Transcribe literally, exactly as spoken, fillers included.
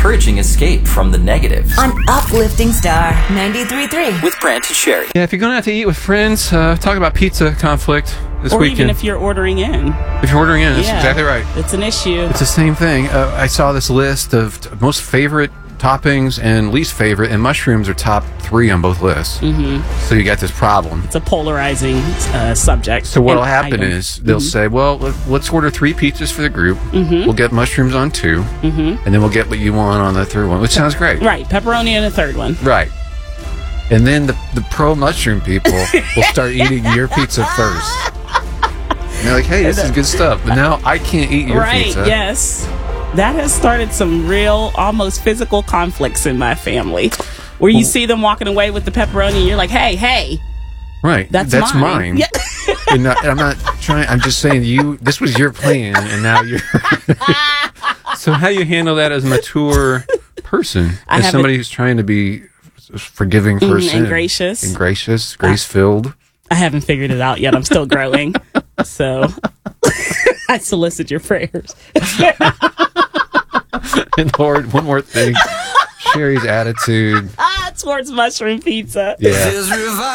encouraging escape from the negative. On Uplifting Star ninety-three point three. With Brant and Sherry. Yeah, if you're going out to eat with friends, uh, talk about pizza conflict this or weekend. even if you're ordering in. If you're ordering in, that's Yeah. exactly right. It's an issue. It's the same thing. Uh, I saw this list of t- most favorite toppings and least favorite, and mushrooms are top three on both lists. Mm-hmm. So you got this problem. It's a polarizing uh, subject. So what'll and happen item. is they'll Mm-hmm. say, well, let- let's order three pizzas for the group. Mm-hmm. We'll get mushrooms on two, Mm-hmm. and then we'll get what you want on the third one, which sounds great. Right, pepperoni and a third one. Right. And then the, the pro mushroom people will start eating your pizza first. And they're like, hey, this is good stuff. But now I can't eat your Right, pizza. yes. That has started some real, almost physical conflicts in my family. Where you Well- see them walking away with the pepperoni and you're like, hey, hey, Right. that's, That's mine. mine. Yeah. And not, I'm not trying, I'm just saying you, this was your plan, and now you're. So how you handle that as a mature person? I as haven't- somebody who's trying to be a forgiving Mm, person. and gracious. And gracious, grace-filled. I haven't figured it out yet. I'm still growing. So I solicit your prayers. And Lord, one more thing. Sherry's attitude. Ah, towards mushroom pizza. Yeah.